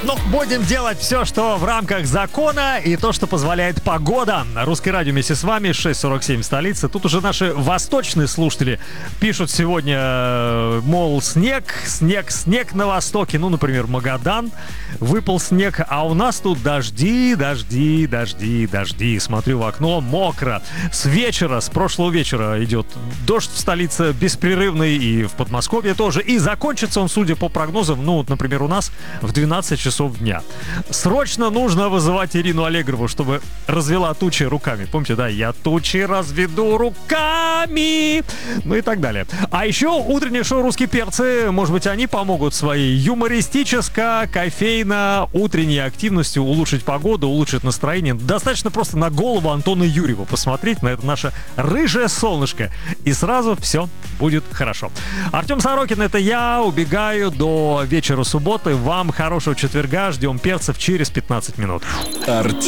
Но будем делать все, что в рамках закона и то, что позволяет погода. Русское радио вместе с вами, 6:47 в столице. Тут уже наши восточные слушатели пишут сегодня, мол, снег на востоке. Ну, например, Магадан, выпал снег, а у нас тут дожди. Смотрю в окно, мокро. С прошлого вечера идет дождь в столице беспрерывный, и в Подмосковье тоже. И закончится он, судя по прогнозам, ну, вот, например, у нас в 12 часов дня. Срочно нужно вызывать Ирину Аллегрову, чтобы развела тучи руками. Помните, да? Я тучи разведу руками. Ну и так далее. А еще утреннее шоу «Русские перцы». Может быть, они помогут своей юмористическо-кофейно-утренней активностью улучшить погоду, улучшить настроение. Достаточно просто на голову Антона Юрьева посмотреть, на это наше рыжее солнышко. И сразу все будет хорошо. Артем Сорокин, это я. Убегаю до вечера субботы. Вам хорошего четверга. Ждем перцев через 15 минут. Артем